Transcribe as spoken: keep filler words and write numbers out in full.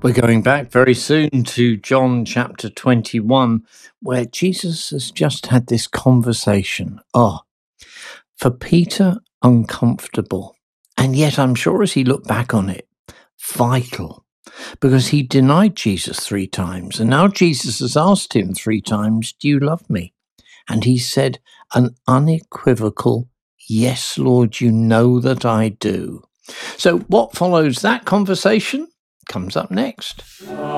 We're going back very soon to John chapter twenty-one, where Jesus has just had this conversation. Oh, for Peter, uncomfortable. And yet I'm sure as he looked back on it, vital. Because he denied Jesus three times. And now Jesus has asked him three times, do you love me? And he said an unequivocal, yes, Lord, you know that I do. So what follows that conversation comes up next.